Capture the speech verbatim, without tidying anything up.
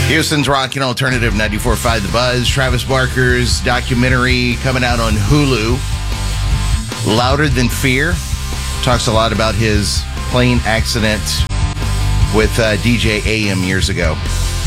Houston's Rockin' Alternative ninety-four point five The Buzz. Travis Barker's documentary coming out on Hulu. Louder Than Fear. Talks a lot about his plane accident with uh, D J A M years ago.